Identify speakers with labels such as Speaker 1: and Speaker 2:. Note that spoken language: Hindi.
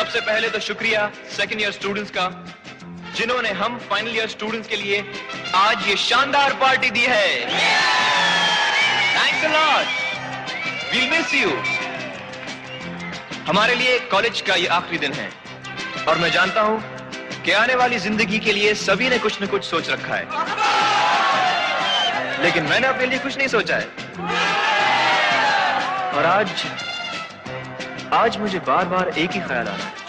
Speaker 1: सबसे पहले तो शुक्रिया सेकेंड ईयर स्टूडेंट्स का, जिन्होंने हम फाइनल ईयर स्टूडेंट्स के लिए आज ये शानदार पार्टी दी है। Thanks a lot, we'll miss you. हमारे लिए कॉलेज का ये आखिरी दिन है और मैं जानता हूं कि आने वाली जिंदगी के लिए सभी ने कुछ न कुछ सोच रखा है, लेकिन मैंने अपने लिए कुछ नहीं सोचा है। और आज मुझे बार बार एक ही ख्याल आ रहा है